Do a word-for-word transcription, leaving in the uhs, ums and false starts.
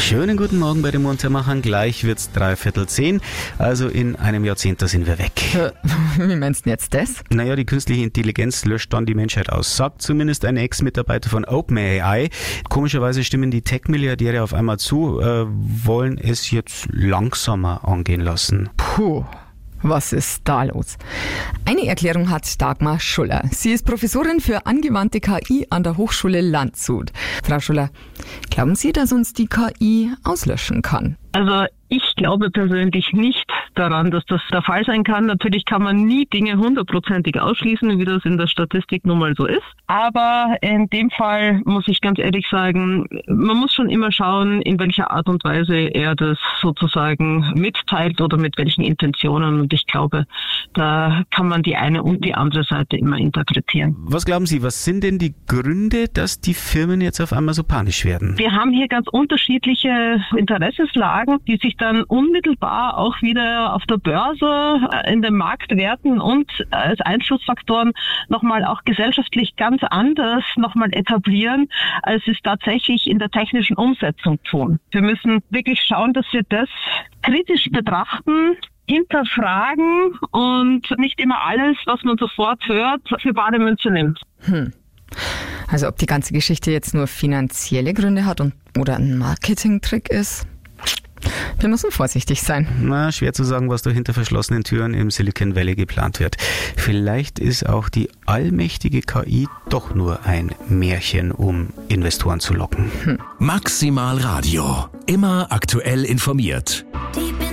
Schönen guten Morgen bei den Muntermachern. Gleich wird's dreiviertel zehn. Also in einem Jahrzehnt, da sind wir weg. Äh, wie meinst du jetzt das? Naja, die künstliche Intelligenz löscht dann die Menschheit aus. Sagt zumindest ein Ex-Mitarbeiter von OpenAI. Komischerweise stimmen die Tech-Milliardäre auf einmal zu, äh, wollen es jetzt langsamer angehen lassen. Puh. Was ist da los? Eine Erklärung hat Dagmar Schuller. Sie ist Professorin für angewandte K I an der Hochschule Landshut. Frau Schuller, glauben Sie, dass uns die K I auslöschen kann? Also ich glaube persönlich nicht daran, dass das der Fall sein kann. Natürlich kann man nie Dinge hundertprozentig ausschließen, wie das in der Statistik nun mal so ist. Aber in dem Fall muss ich ganz ehrlich sagen, man muss schon immer schauen, in welcher Art und Weise er das sozusagen mitteilt oder mit welchen Intentionen. Und ich glaube, da kann man die eine und die andere Seite immer interpretieren. Was glauben Sie, was sind denn die Gründe, dass die Firmen jetzt auf einmal so panisch werden? Wir haben hier ganz unterschiedliche Interessenslagen, die sich dann unmittelbar auch wieder auf der Börse, in den Marktwerten und als Einflussfaktoren nochmal auch gesellschaftlich ganz anders nochmal etablieren, als es tatsächlich in der technischen Umsetzung tun. Wir müssen wirklich schauen, dass wir das kritisch betrachten, hinterfragen und nicht immer alles, was man sofort hört, für bare Münze nimmt. Hm. Also ob die ganze Geschichte jetzt nur finanzielle Gründe hat und oder ein Marketingtrick ist? Wir müssen vorsichtig sein. Na, schwer zu sagen, was da hinter verschlossenen Türen im Silicon Valley geplant wird. Vielleicht ist auch die allmächtige K I doch nur ein Märchen, um Investoren zu locken. Hm. Maximal Radio. Immer aktuell informiert. Die